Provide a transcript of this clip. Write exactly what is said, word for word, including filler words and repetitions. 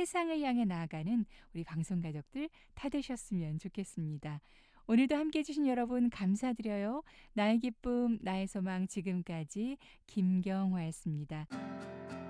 세상을 향해 나아가는 우리 방송 가족들 다 되셨으면 좋겠습니다. 오늘도 함께해 주신 여러분 감사드려요. 나의 기쁨, 나의 소망 지금까지 김경화였습니다.